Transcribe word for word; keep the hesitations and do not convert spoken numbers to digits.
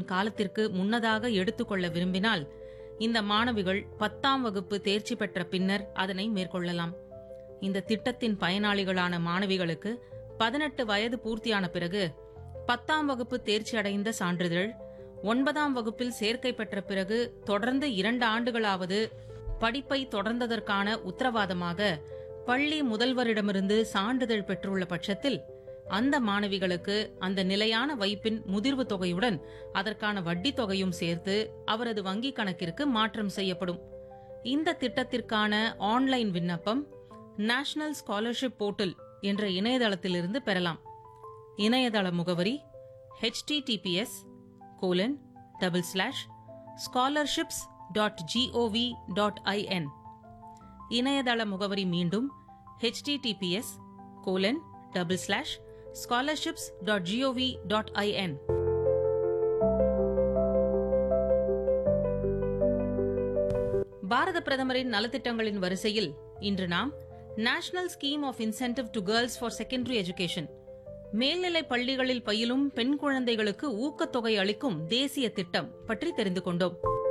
காலத்திற்கு முன்னதாக எடுத்துக்கொள்ள விரும்பினால் இந்த மாணவிகள் பத்தாம் வகுப்பு தேர்ச்சி பெற்ற பின்னர் அதனை மேற்கொள்ளலாம். இந்த திட்டத்தின் பயனாளிகளான மாணவிகளுக்கு பதினெட்டு வயது பூர்த்தியான பிறகு பத்தாம் வகுப்பு தேர்ச்சி அடைந்த சான்றிதழ், ஒன்பதாம் வகுப்பில் சேர்க்கை பெற்ற பிறகு தொடர்ந்து இரண்டு ஆண்டுகளாவது படிப்பை தொடர்ந்ததற்கான உத்தரவாதமாக பள்ளி முதல்வரிடமிருந்து சான்றிதழ் பெற்றுள்ள பட்சத்தில் அந்த மாணவிகளுக்கு அந்த நிலையான வைப்பின் முதிர்வு தொகையுடன் அதற்கான வட்டி தொகையும் சேர்த்து அவரது வங்கிக் கணக்கிற்கு மாற்றம் செய்யப்படும். இந்த திட்டத்திற்கான ஆன்லைன் விண்ணப்பம் நேஷனல் ஸ்காலர்ஷிப் போர்ட்டல் என்ற இணையதளத்திலிருந்து பெறலாம். இணையதள முகவரி HTTPS colon double slash scholarships dot gov dot IN. இணையதள முகவரி மீண்டும் HTTPS colon double slash scholarships dot gov dot IN. பாரத பிரதமரின் நலத்திட்டங்களின் வரிசையில் இன்று நாம் national scheme of incentive to girls for secondary education, மேல்நிலை பள்ளிகளில் பயிலும் பெண் குழந்தைகளுக்கு ஊக்கத்தொகை அளிக்கும் தேசிய திட்டம் பற்றி தெரிந்து கொண்டோம்.